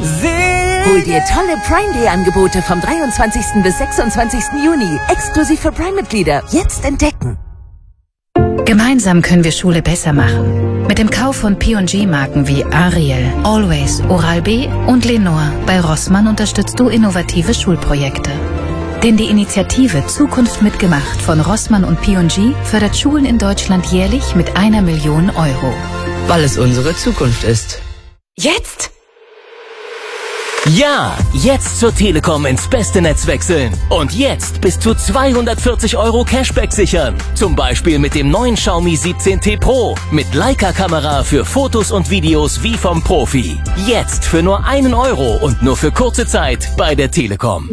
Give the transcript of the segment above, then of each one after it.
Hol dir tolle Prime Day Angebote vom 23. bis 26. Juni. Exklusiv für Prime-Mitglieder. Jetzt entdecken. Gemeinsam können wir Schule besser machen. Mit dem Kauf von P&G-Marken wie Ariel, Always, Oral-B und Lenore bei Rossmann unterstützt du innovative Schulprojekte. Denn die Initiative Zukunft mitgemacht von Rossmann und P&G fördert Schulen in Deutschland jährlich mit 1 Million Euro. Weil es unsere Zukunft ist. Jetzt? Ja, jetzt zur Telekom ins beste Netz wechseln. Und jetzt bis zu 240 € Cashback sichern. Zum Beispiel mit dem neuen Xiaomi 17T Pro. Mit Leica-Kamera für Fotos und Videos wie vom Profi. Jetzt für nur 1 Euro und nur für kurze Zeit bei der Telekom.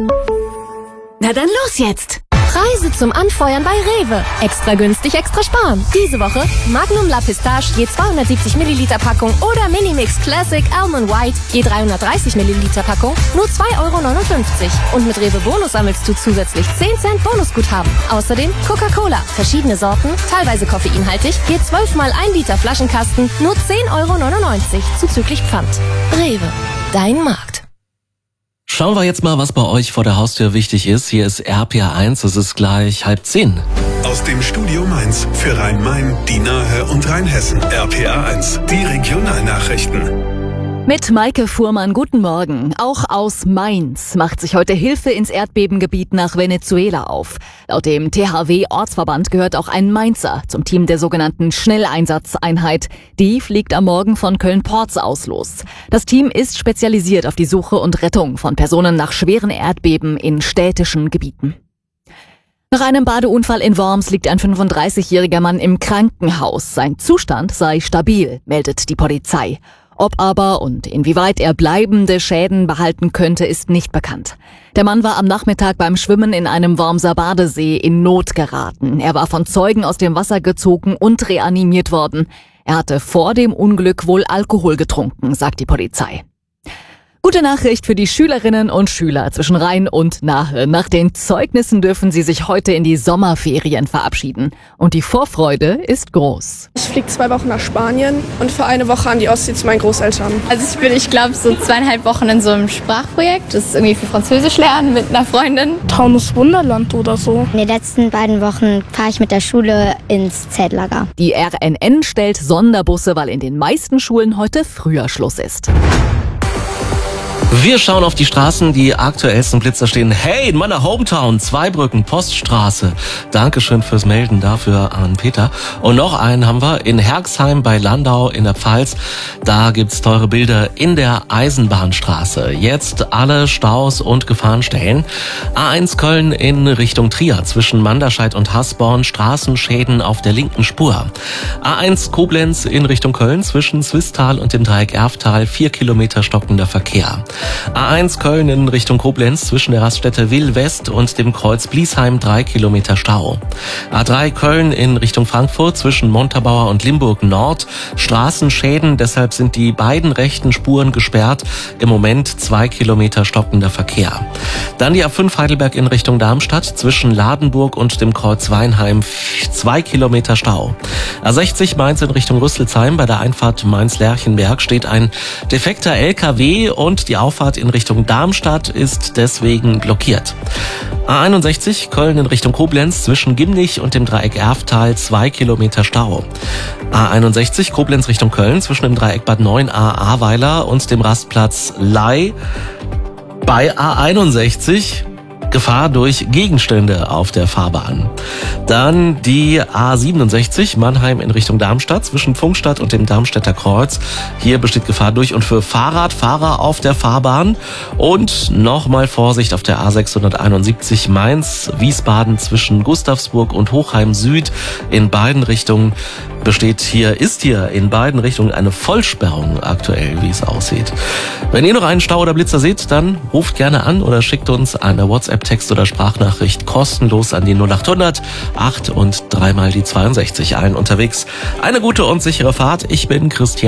Na dann los jetzt! Preise zum Anfeuern bei Rewe. Extra günstig, extra sparen. Diese Woche Magnum La Pistache je 270 Milliliter Packung oder Minimix Classic Almond White je 330 Milliliter Packung nur 2,59 €. Und mit Rewe Bonus sammelst du zusätzlich 10 Cent Bonusguthaben. Außerdem Coca-Cola, verschiedene Sorten, teilweise koffeinhaltig, je 12 mal 1 Liter Flaschenkasten nur 10,99 € zuzüglich Pfand. Rewe, dein Markt. Schauen wir jetzt mal, was bei euch vor der Haustür wichtig ist. Hier ist RPA 1, es ist gleich 9:30. Aus dem Studio Mainz für Rhein-Main, die Nahe und Rheinhessen. RPA 1, die Regionalnachrichten. Mit Maike Fuhrmann, guten Morgen. Auch aus Mainz macht sich heute Hilfe ins Erdbebengebiet nach Venezuela auf. Laut dem THW-Ortsverband gehört auch ein Mainzer zum Team der sogenannten Schnelleinsatzeinheit. Die fliegt am Morgen von Köln-Porz aus los. Das Team ist spezialisiert auf die Suche und Rettung von Personen nach schweren Erdbeben in städtischen Gebieten. Nach einem Badeunfall in Worms liegt ein 35-jähriger Mann im Krankenhaus. Sein Zustand sei stabil, meldet die Polizei. Ob aber und inwieweit er bleibende Schäden behalten könnte, ist nicht bekannt. Der Mann war am Nachmittag beim Schwimmen in einem Wormser Badesee in Not geraten. Er war von Zeugen aus dem Wasser gezogen und reanimiert worden. Er hatte vor dem Unglück wohl Alkohol getrunken, sagt die Polizei. Gute Nachricht für die Schülerinnen und Schüler zwischen Rhein und Nahe. Nach den Zeugnissen dürfen sie sich heute in die Sommerferien verabschieden. Und die Vorfreude ist groß. Ich fliege 2 Wochen nach Spanien und für 1 Woche an die Ostsee zu meinen Großeltern. Also ich glaube, so 2,5 Wochen in so einem Sprachprojekt. Das ist irgendwie für Französisch lernen mit einer Freundin. Taunus Wunderland oder so. In den letzten beiden Wochen fahre ich mit der Schule ins Zeltlager. Die RNN stellt Sonderbusse, weil in den meisten Schulen heute früher Schluss ist. Wir schauen auf die Straßen, die aktuellsten Blitzer stehen. Hey, in meiner Hometown, Zweibrücken, Poststraße. Dankeschön fürs Melden dafür an Peter. Und noch einen haben wir in Herxheim bei Landau in der Pfalz. Da gibt's teure Bilder in der Eisenbahnstraße. Jetzt alle Staus und Gefahrenstellen. A1 Köln in Richtung Trier zwischen Manderscheid und Hasborn. Straßenschäden auf der linken Spur. A1 Koblenz in Richtung Köln zwischen Swisttal und dem Dreieck Erftal. 4 Kilometer stockender Verkehr. A1 Köln in Richtung Koblenz zwischen der Raststätte Will West und dem Kreuz Bliesheim 3 Kilometer Stau. A3 Köln in Richtung Frankfurt zwischen Montabaur und Limburg Nord. Straßenschäden, deshalb sind die beiden rechten Spuren gesperrt. Im Moment 2 Kilometer stockender Verkehr. Dann die A5 Heidelberg in Richtung Darmstadt zwischen Ladenburg und dem Kreuz Weinheim 2 Kilometer Stau. A60 Mainz in Richtung Rüsselsheim bei der Einfahrt Mainz-Lerchenberg steht ein defekter LKW und die Auffahrt in Richtung Darmstadt ist deswegen blockiert. A61 Köln in Richtung Koblenz zwischen Gimnich und dem Dreieck Erftal 2 Kilometer Stau. A61 Koblenz Richtung Köln zwischen dem Dreieck Bad 9a Ahrweiler und dem Rastplatz Ley. Bei A61 Gefahr durch Gegenstände auf der Fahrbahn. Dann die A67 Mannheim in Richtung Darmstadt zwischen Pfungstadt und dem Darmstädter Kreuz. Hier besteht Gefahr durch und für Fahrradfahrer auf der Fahrbahn. Und nochmal Vorsicht auf der A671 Mainz-Wiesbaden zwischen Gustavsburg und Hochheim Süd. In beiden Richtungen ist hier in beiden Richtungen eine Vollsperrung aktuell, wie es aussieht. Wenn ihr noch einen Stau oder Blitzer seht, dann ruft gerne an oder schickt uns eine WhatsApp-Text oder Sprachnachricht kostenlos an die 0800 8 und 3 mal die 62 allen unterwegs. Eine gute und sichere Fahrt. Ich bin Christian.